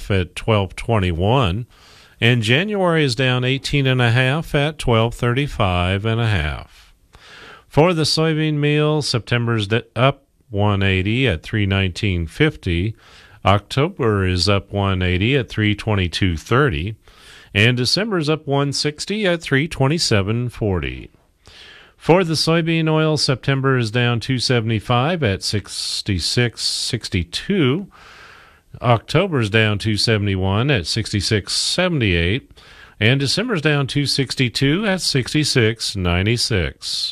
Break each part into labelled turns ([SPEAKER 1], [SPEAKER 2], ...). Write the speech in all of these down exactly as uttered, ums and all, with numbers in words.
[SPEAKER 1] half at twelve twenty-one, and January is down eighteen and a half at twelve thirty-five and a half. For the soybean meal, September's up one eighty at three nineteen fifty. October is up one eighty at three twenty-two thirty, and December's up one sixty at three twenty-seven forty. For the soybean oil, September is down two seventy-five at sixty-six sixty-two. October's down two seventy-one at sixty-six seventy-eight, and December's down two sixty-two at sixty-six ninety-six.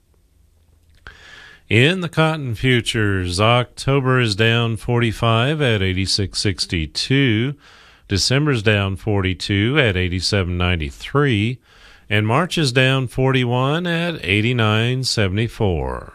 [SPEAKER 1] In the cotton futures, October is down forty-five at eighty-six sixty-two, December's down forty-two at eighty-seven ninety-three, and March is down forty-one at eighty-nine seventy-four.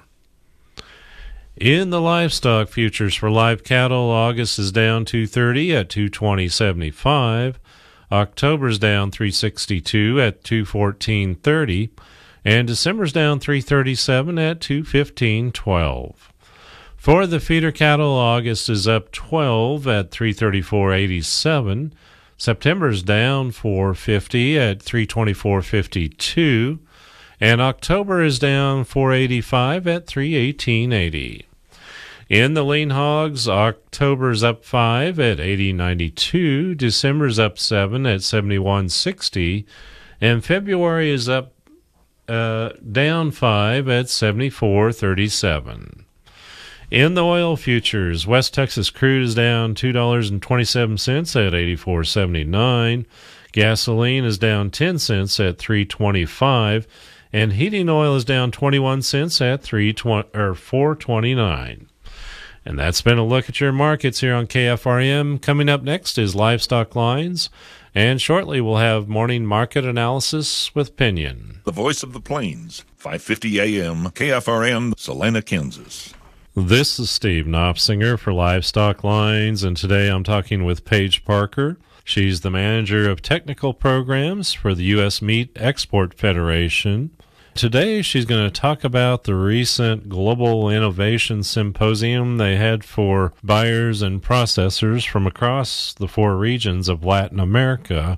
[SPEAKER 1] In the livestock futures for live cattle, August is down two thirty at two twenty seventy-five, October's down three sixty-two at two fourteen thirty, and December's down three thirty-seven at two fifteen twelve. For the feeder cattle, August is up twelve at three thirty-four eighty-seven, September's down four fifty at three twenty-four fifty-two, and October is down four eighty-five at three eighteen eighty. In the lean hogs, October's up five at eighty ninety-two, December's up seven at seventy-one sixty, and February is up uh, down five at seventy-four thirty-seven. In the oil futures, West Texas crude is down two dollars and twenty-seven cents at eighty-four seventy-nine, gasoline is down ten cents at three twenty-five, and heating oil is down twenty-one cents at three twenty or four twenty-nine. And that's been a look at your markets here on K F R M. Coming up next is Livestock Lines, and shortly we'll have morning market analysis with Pinion.
[SPEAKER 2] The voice of the plains, five fifty A M, K F R M, Salina, Kansas.
[SPEAKER 1] This is Steve Knopsinger for Livestock Lines, and today I'm talking with Paige Parker. She's the manager of technical programs for the U S Meat Export Federation. Today she's going to talk about the recent Global Innovation Symposium they had for buyers and processors from across the four regions of Latin America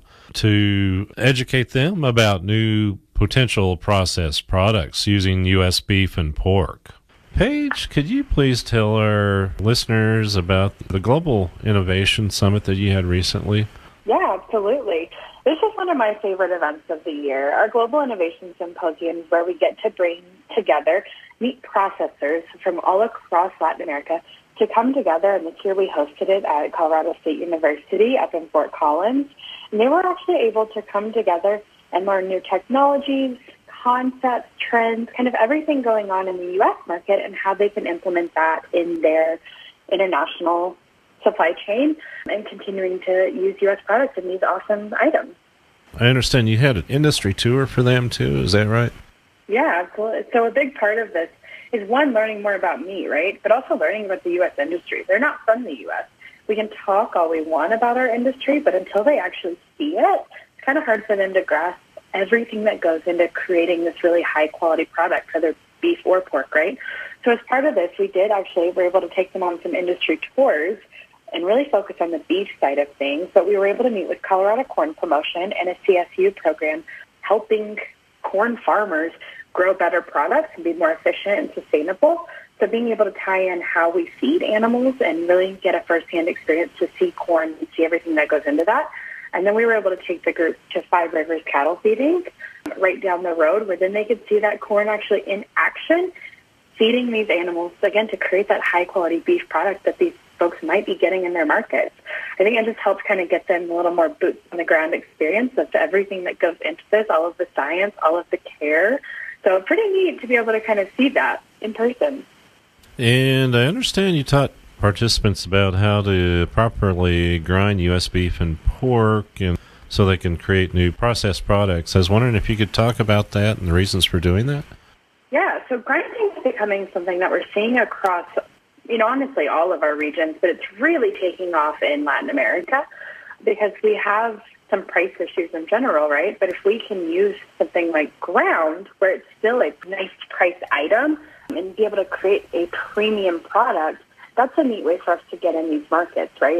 [SPEAKER 1] to educate them about new potential processed products using U S beef and pork. Paige, could you please tell our listeners about the Global Innovation Summit that you had recently?
[SPEAKER 3] Yeah, absolutely. This is one of my favorite events of the year. Our Global Innovation Symposium is where we get to bring together meat processors from all across Latin America to come together, and this year we hosted it at Colorado State University up in Fort Collins. And they were actually able to come together and learn new technologies, concepts, trends, kind of everything going on in the U S market and how they can implement that in their international supply chain and continuing to use U S products in these awesome items.
[SPEAKER 1] I understand you had an industry tour for them too, is that right?
[SPEAKER 3] Yeah, absolutely. So a big part of this is, one, learning more about meat, right? But also learning about the U S industry. They're not from the U S. We can talk all we want about our industry, but until they actually see it, it's kind of hard for them to grasp everything that goes into creating this really high-quality product, whether beef or pork, right? So as part of this, we did actually, we were able to take them on some industry tours and really focus on the beef side of things. But we were able to meet with Colorado Corn Promotion and a C S U program helping corn farmers grow better products and be more efficient and sustainable. So being able to tie in how we feed animals and really get a firsthand experience to see corn and see everything that goes into that. And then we were able to take the group to Five Rivers Cattle Feeding right down the road, where then they could see that corn actually in action, feeding these animals, again, to create that high-quality beef product that these folks might be getting in their markets. I think it just helps kind of get them a little more boots-on-the-ground experience of everything that goes into this, all of the science, all of the care. So pretty neat to be able to kind of see that in person.
[SPEAKER 1] And I understand you taught participants about how to properly grind U S beef and pork, and so they can create new processed products. I was wondering if you could talk about that and the reasons for doing that.
[SPEAKER 3] Yeah, so grinding is becoming something that we're seeing across, you know, honestly, all of our regions, but it's really taking off in Latin America because we have some price issues in general, right? But if we can use something like ground, where it's still a nice price item, and be able to create a premium product, that's a neat way for us to get in these markets, right?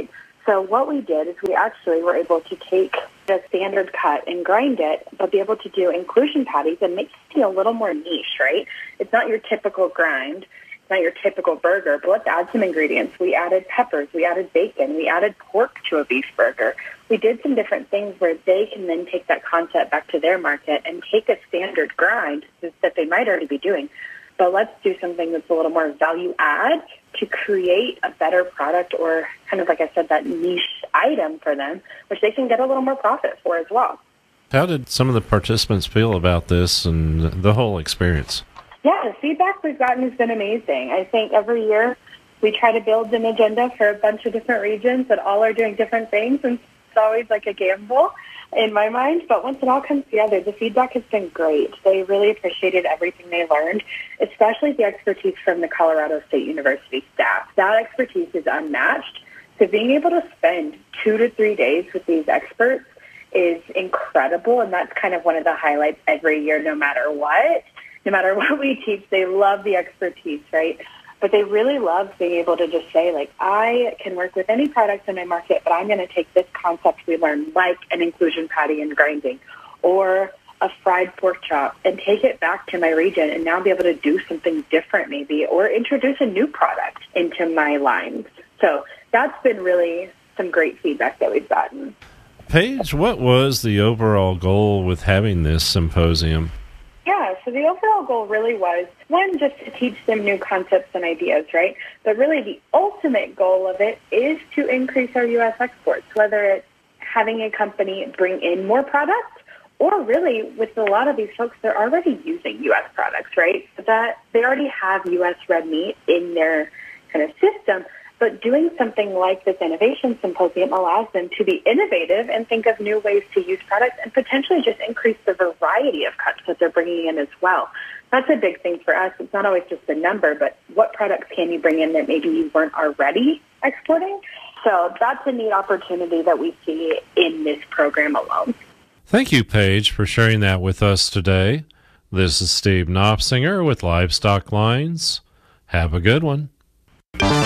[SPEAKER 3] So what we did is we actually were able to take the standard cut and grind it, but be able to do inclusion patties and make it a little more niche, right? It's not your typical grind. It's not your typical burger, but let's add some ingredients. We added peppers. We added bacon. We added pork to a beef burger. We did some different things where they can then take that concept back to their market and take a standard grind that they might already be doing. But let's do something that's a little more value add to create a better product or kind of, like I said, that niche item for them, which they can get a little more profit for as well.
[SPEAKER 1] How did some of the participants feel about this and the whole experience?
[SPEAKER 3] Yeah, the feedback we've gotten has been amazing. I think every year we try to build an agenda for a bunch of different regions that all are doing different things, and it's always like a gamble in my mind, but once it all comes together, the feedback has been great. They really appreciated everything they learned, especially the expertise from the Colorado State University staff. That expertise is unmatched. So being able to spend two to three days with these experts is incredible, and that's kind of one of the highlights every year, no matter what. No matter what we teach, they love the expertise, right? But they really love being able to just say, like, I can work with any product in my market, but I'm going to take this concept we learned, like an inclusion patty and grinding, or a fried pork chop, and take it back to my region and now be able to do something different maybe, or introduce a new product into my lines. So that's been really some great feedback that we've gotten.
[SPEAKER 1] Paige, what was the overall goal with having this symposium?
[SPEAKER 3] Yeah, so the overall goal really was, one, just to teach them new concepts and ideas, right? But really the ultimate goal of it is to increase our U S exports, whether it's having a company bring in more products, or really with a lot of these folks, they're already using U S products, right? That they already have U S red meat in their kind of system. But doing something like this Innovation Symposium allows them to be innovative and think of new ways to use products and potentially just increase the variety of cuts that they're bringing in as well. That's a big thing for us. It's not always just the number, but what products can you bring in that maybe you weren't already exporting? So that's a neat opportunity that we see in this program alone.
[SPEAKER 1] Thank you, Paige, for sharing that with us today. This is Steve Knopfsinger with Livestock Lines. Have a good one.